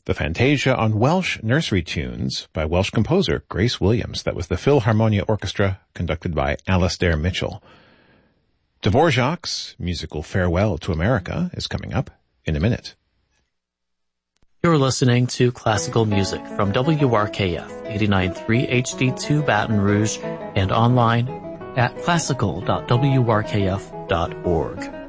The Fantasia on Welsh Nursery Tunes by Welsh composer Grace Williams. That was the Philharmonia Orchestra, conducted by Alastair Mitchell. Dvorak's musical Farewell to America is coming up in a minute. You're listening to classical music from WRKF 89.3 HD2 Baton Rouge and online at classical.wrkf.org.